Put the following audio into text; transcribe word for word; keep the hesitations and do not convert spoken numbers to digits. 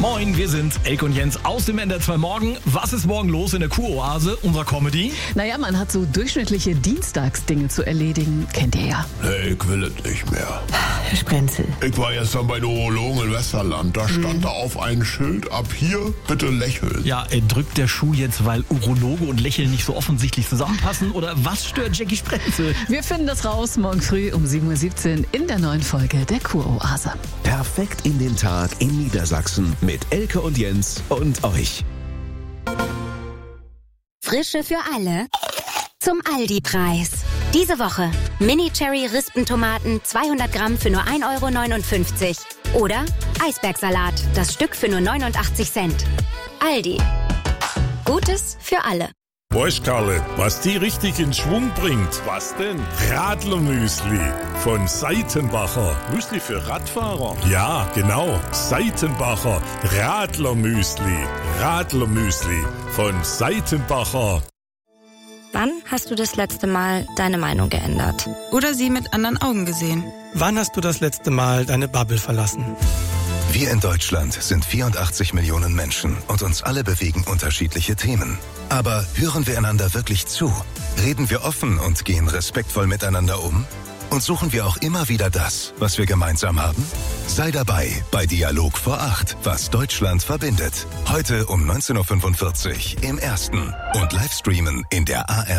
Moin, wir sind Elke und Jens aus dem N D R zwei Morgen. Was ist morgen los in der Kuroase, unserer Comedy? Naja, man hat so durchschnittliche Dienstagsdinge zu erledigen. Kennt ihr ja. Nee, ich will es nicht mehr. Herr Sprenzel. Ich war gestern bei den Urologen in Westerland. Da stand Mhm. da auf ein Schild, ab hier bitte lächeln. Ja, äh, drückt der Schuh jetzt, weil Urologe und Lächeln nicht so offensichtlich zusammenpassen? Oder was stört Jackie Sprenzel? Wir finden das raus morgen früh um sieben Uhr siebzehn in der neuen Folge der Kuroase. Perfekt in den Tag in Niedersachsen mit Elke und Jens und euch. Frische für alle zum Aldi-Preis. Diese Woche Mini-Cherry-Rispentomaten zweihundert Gramm für nur ein Euro neunundfünfzig. Oder Eisbergsalat, das Stück für nur neunundachtzig Cent. Aldi. Gutes für alle. Weißt Karle, was die richtig in Schwung bringt? Was denn? Radlermüsli von Seitenbacher. Müsli für Radfahrer? Ja, genau. Seitenbacher Radlermüsli. Radlermüsli von Seitenbacher. Wann hast du das letzte Mal deine Meinung geändert? Oder sie mit anderen Augen gesehen? Wann hast du das letzte Mal deine Bubble verlassen? Wir in Deutschland sind vierundachtzig Millionen Menschen und uns alle bewegen unterschiedliche Themen. Aber hören wir einander wirklich zu? Reden wir offen und gehen respektvoll miteinander um? Und suchen wir auch immer wieder das, was wir gemeinsam haben? Sei dabei bei Dialog vor acht, was Deutschland verbindet. Heute um neunzehn Uhr fünfundvierzig im Ersten und Livestreamen in der A R D.